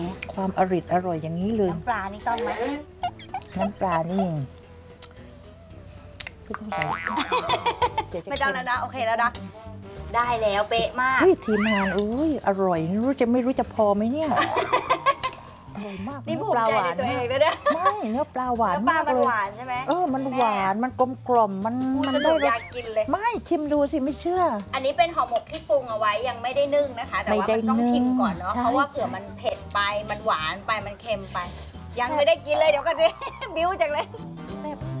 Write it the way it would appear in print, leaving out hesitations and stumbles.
ความอร่อยอย่างนี้เลยน้ำปลานี่ต้องไหมน้ำปลานี่ไม่ต้องใส่เดี๋ยวจะไม่ต้องแล้วนะโอเคแล้วนะได้แล้วเป๊ะมากเฮ้ยทีมงานอุ้ยอร่อยไม่รู้จะพอไหมเนี่ยอร่อยมากนี่เนื้ภูอปมิลาใจหวาในนตัวเอมากงเลยเนี่ยไม่เนื้อปลาหวานน้ำปลามากมันเลยหวานใช่ไหมมันหวานมันกลมกล่อมมันสได้นุกรอยาสกกินเลยไม่ชิมดูสิไม่เชื่ออันนี้เป็นห่อหมกที่ปรุงเอาไว้ยังไม่ได้นึ่งนะคะ แต่ว่ามันต้องชิมก่อนเนาะใช่เพราะว่าเผื่อมันเผ็ดไปมันหวานไปมันเค็มไป ยังไม่ได้กินเลยเดี๋ยวก็จะ บิ้วจังเลย